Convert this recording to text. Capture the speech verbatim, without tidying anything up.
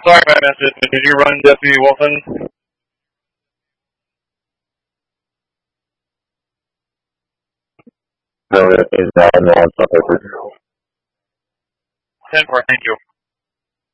Sorry if I missed it, but did you run Deputy Wilson? No, it is not on the on-stop paper. ten four, thank you.